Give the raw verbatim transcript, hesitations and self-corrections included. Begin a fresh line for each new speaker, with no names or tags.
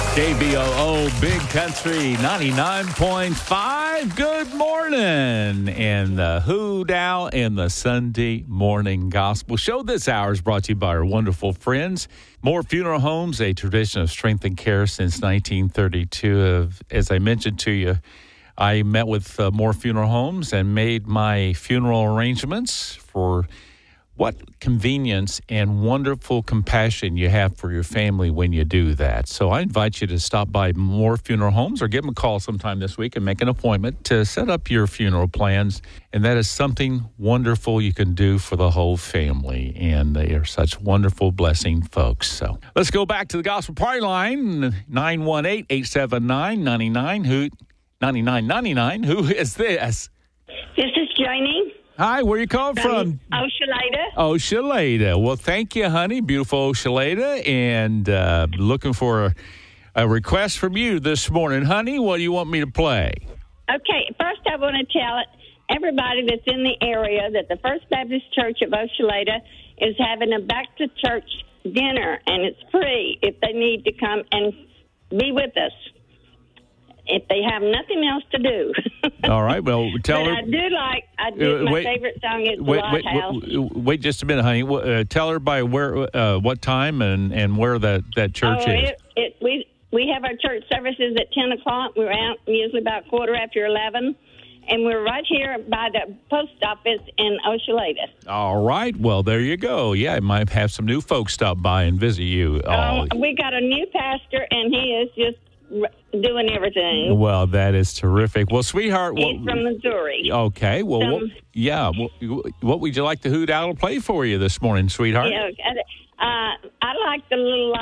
K B O O Big Country ninety-nine point five. Good morning. And the Who Dow and the Sunday Morning Gospel Show. This hour is brought to you by our wonderful friends. Moore Funeral Homes, a tradition of strength and care since nineteen thirty-two. As I mentioned to you, I met with uh, Moore Funeral Homes and made my funeral arrangements. For what convenience and wonderful compassion you have for your family when you do that. So I invite you to stop by Moore Funeral Homes or give them a call sometime this week and make an appointment to set up your funeral plans. And that is something wonderful you can do for the whole family. And they are such wonderful, blessing folks. So let's go back to the Gospel Party Line, nine one eight, eight seven nine, nine nine nine nine. Who is this?
This is Janie.
Hi, where you calling from?
Oshaleta.
Oshaleta. Well, thank you, honey. Beautiful Oshaleta. And uh, looking for a, a request from you this morning. Honey, what do you want me to play?
Okay, first I want to tell everybody that's in the area that the First Baptist Church of Oshaleta is having a back-to-church dinner, and it's free if they need to come and be with us, if they have nothing else to do.
All right, well, tell
but
her.
I do like, I do,
uh,
my
wait,
favorite song is The
wait, wait,
Lighthouse.
Wait, wait just a minute, honey. Uh, tell her by where, uh, what time and, and where that, that church
oh,
is.
It, it, we, we have our church services at ten o'clock. We're out usually about quarter after eleven. And we're right here by the post office in Oshaleta.
All right. Well, there you go. Yeah, I might have some new folks stop by and visit you.
Um, we got a new pastor, and he is just doing everything.
Well, that is terrific. Well, sweetheart.
He's
well,
from Missouri.
Okay. Well,
Some,
what, yeah. Well, what would you like the Who Dow to play for you this morning, sweetheart?
Yeah, uh, I like the little